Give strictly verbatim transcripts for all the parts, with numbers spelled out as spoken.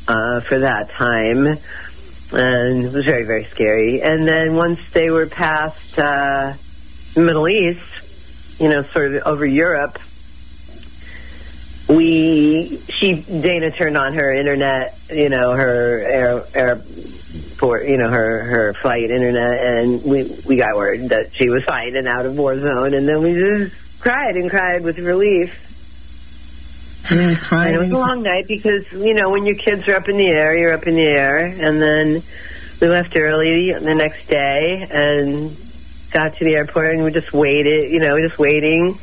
uh, for that time, and it was very, very scary. And then once they were past uh, the Middle East, you know, sort of over Europe, we, she, Dana turned on her internet, you know, her air, airport, you know, her, her flight internet, and we, we got word that she was fine and out of war zone, and then we just cried and cried with relief. Yeah, cried. And it was a long night because, you know, when your kids are up in the air, you're up in the air, and then we left early the next day and got to the airport, and we just waited, you know, just waiting.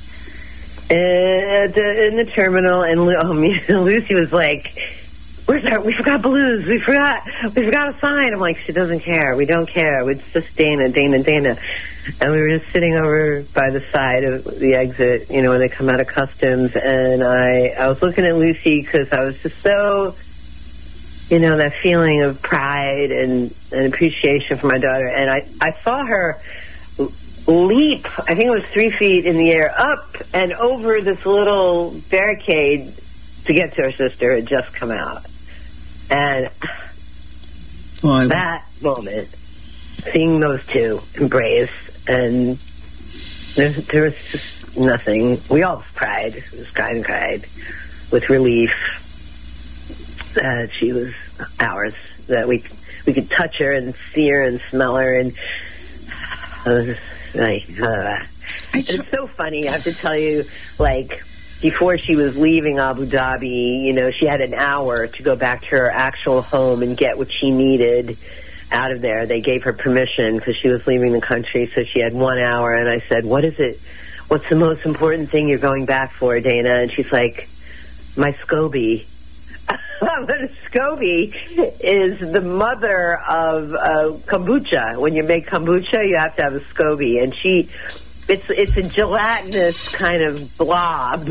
At the, in the terminal, and oh, me, Lucy was like, "Where's our? We forgot balloons. We forgot. We forgot a sign." I'm like, "She doesn't care. We don't care. It's just Dana, Dana, Dana." And we were just sitting over by the side of the exit, you know, when they come out of customs. And I, I was looking at Lucy because I was just so, you know, that feeling of pride and, and appreciation for my daughter. And I, I saw her leap, I think it was three feet in the air, up and over this little barricade to get to her sister had just come out. And Boy. that moment, seeing those two embrace, and there, there was just nothing. We all cried, just cried and cried with relief that she was ours, that we we could touch her and see her and smell her, and I was just like, uh, it's so funny. I have to tell you, like, before she was leaving Abu Dhabi, you know, she had an hour to go back to her actual home and get what she needed out of there. They gave her permission because she was leaving the country, so she had one hour. And I said, what is it? What's the most important thing you're going back for, Dana? And she's like, my SCOBY. But SCOBY is the mother of uh, kombucha. When you make kombucha, you have to have a SCOBY, and she, it's it's a gelatinous kind of blob.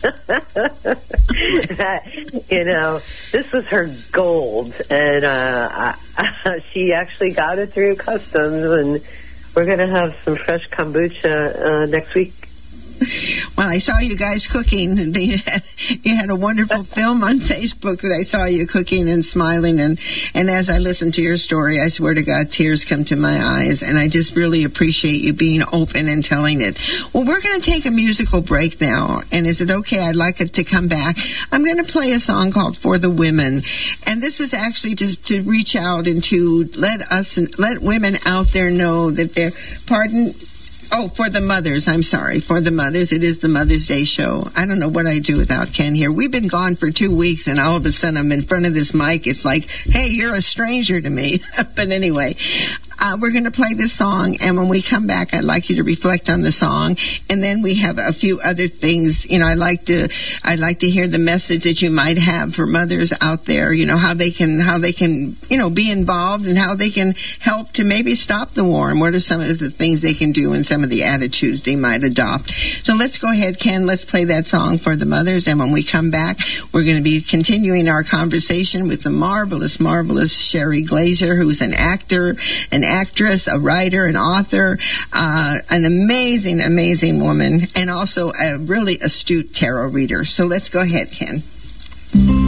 That, you know, this was her gold, and uh, I, she actually got it through customs, and we're going to have some fresh kombucha uh, next week. Well, I saw you guys cooking. You had, you had a wonderful film on Facebook that I saw you cooking and smiling. And, and as I listened to your story, I swear to God, tears come to my eyes. And I just really appreciate you being open and telling it. Well, we're going to take a musical break now. And is it okay? I'd like it to come back. I'm going to play a song called For the Women. And this is actually just to reach out and to let us, let women out there know that they're, pardon, Oh, for the mothers. I'm sorry. For the mothers. It is the Mother's Day show. I don't know what I do without Ken here. We've been gone for two weeks, and all of a sudden I'm in front of this mic. It's like, hey, you're a stranger to me. But anyway, uh, we're going to play this song, and when we come back, I'd like you to reflect on the song, and then we have a few other things. You know, I'd like to, I'd like to hear the message that you might have for mothers out there. You know, how they can, how they can, you know, be involved, and how they can help to maybe stop the war, and what are some of the things they can do, and some of the attitudes they might adopt. So let's go ahead, Ken. Let's play that song for the mothers, and when we come back, we're going to be continuing our conversation with the marvelous, marvelous Sherry Glazer, who's an actor, an actress, a writer, an author, uh, an amazing, amazing woman, and also a really astute tarot reader. So let's go ahead, Ken.